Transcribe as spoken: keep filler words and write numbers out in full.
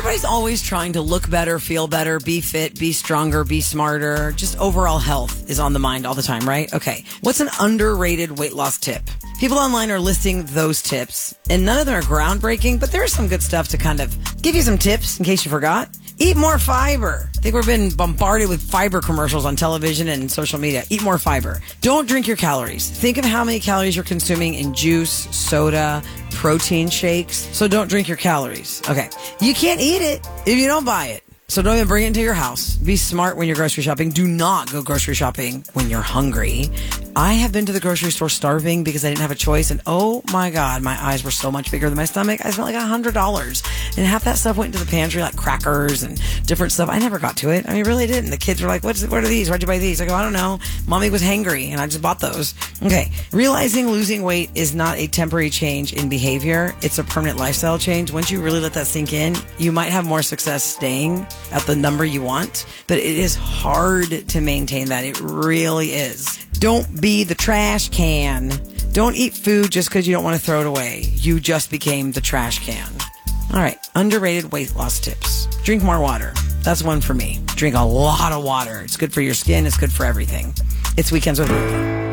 Everybody's always trying to look better, feel better, be fit, be stronger, be smarter. Just overall health is on the mind all the time, right? Okay. What's an underrated weight loss tip? People online are listing those tips, and none of them are groundbreaking, but there's some good stuff to kind of give you some tips in case you forgot. Eat more fiber. I think we've been bombarded with fiber commercials on television and social media. Eat more fiber. Don't drink your calories. Think of how many calories you're consuming in juice, soda, protein shakes. So don't drink your calories. Okay. You can't eat it if you don't buy it. So don't even bring it into your house. Be smart when you're grocery shopping. Do not go grocery shopping when you're hungry. I have been to the grocery store starving because I didn't have a choice. And oh my God, my eyes were so much bigger than my stomach. I spent like one hundred dollars. And half that stuff went into the pantry, like crackers and different stuff. I never got to it. I mean, really didn't. The kids were like, What's, what are these? Why'd you buy these? I go, I don't know. Mommy was hangry and I just bought those. Okay. Realizing losing weight is not a temporary change in behavior. It's a permanent lifestyle change. Once you really let that sink in, you might have more success staying at the number you want, but it is hard to maintain that. It really is. Don't be the trash can. Don't eat food just because you don't want to throw it away. You just became the trash can. All right. Underrated weight loss tips. Drink more water. That's one for me. Drink a lot of water. It's good for your skin. It's good for everything. It's Weekends with Ruthie.